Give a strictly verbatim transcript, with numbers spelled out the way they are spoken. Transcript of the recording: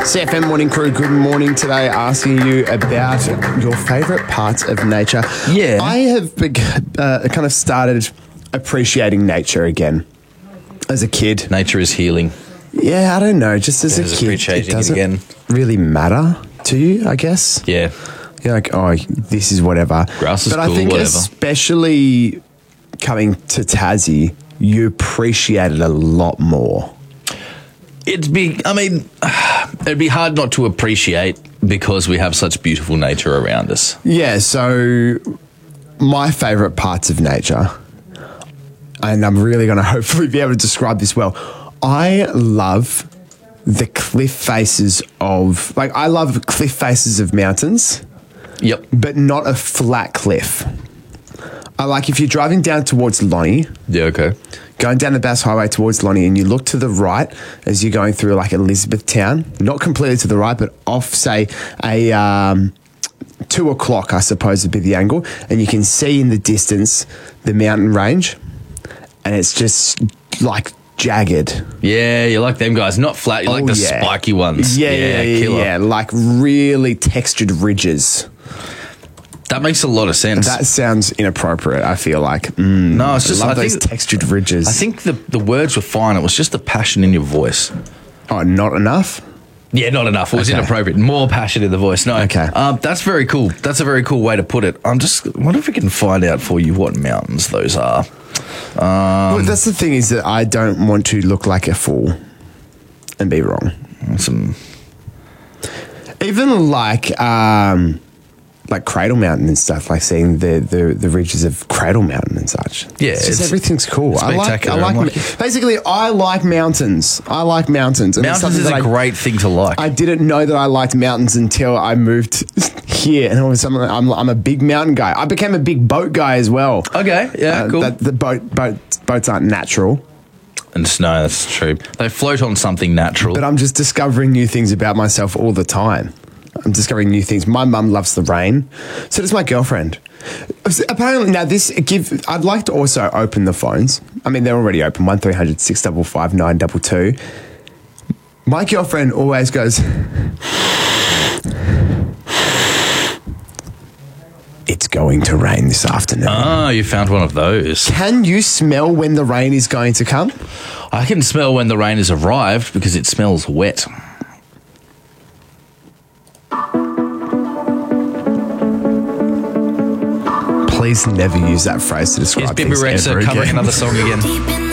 C F M Morning Crew, good morning today, asking you about your favourite parts of nature. Yeah. I have beg- uh, kind of started appreciating nature again as a kid. Nature is healing. Yeah, I don't know, just as Yeah, a it's kid, it appreciating it doesn't again. really matter to you, I guess. Yeah. You're like, oh, this is whatever. Grass is but cool, I think whatever. especially coming to Tassie, you appreciate it a lot more. It'd be, I mean, it'd be hard not to appreciate because we have such beautiful nature around us. Yeah, so my favourite parts of nature, and I'm really going to hopefully be able to describe this well, I love the cliff faces of, like, I love cliff faces of mountains, Yep. but not a flat cliff. I like if you're driving down towards Lonnie, Yeah, okay. going down the Bass Highway towards Lonnie, and you look to the right as you're going through like Elizabethtown, not completely to the right, but off, say, a um, two o'clock, I suppose would be the angle, and you can see in the distance the mountain range, and it's just like jagged. Yeah, you like them guys. Not flat, you like Oh, the yeah. spiky ones. Yeah, yeah, yeah, killer. yeah, like really textured ridges. That makes a lot of sense. That sounds inappropriate, I feel like. Mm, no, it's just, I love I those think, textured ridges. I think the, the words were fine. It was just the passion in your voice. Oh, not enough? Yeah, not enough. It was Okay. inappropriate. More passion in the voice. No. Okay. Um, that's very cool. That's a very cool way to put it. I'm just, wonder if we can find out for you what mountains those are. Um, Well, that's the thing, is that I don't want to look like a fool and be wrong. some, Even like um, like Cradle Mountain and stuff, like seeing the, the, the ridges of Cradle Mountain and such. Yeah, it's just it's- everything's cool. it's I like, I spectacular. like, I'm like- basically, I like mountains. I like mountains. And it's mountains something is that a I- great thing to like. I didn't know that I liked mountains until I moved here, and all of a sudden I'm, I'm a big mountain guy. I became a big boat guy as well. okay, yeah, Uh, cool. that- the boat, boat boats aren't natural, and snow, that's true. They float on something natural. but I'm just discovering new things about myself all the time. I'm discovering new things. My mum loves the rain, so does my girlfriend. Apparently, now this give. I'd like to also open the phones. I mean, they're already open. One three hundred six five five nine two two. My girlfriend always goes, "It's going to rain this afternoon." Ah, you found one of those. Can you smell when the rain is going to come? I can smell when the rain has arrived because it smells wet. Please never use that phrase to describe Is Bibi things Rexa ever covering again. another song again? Deep in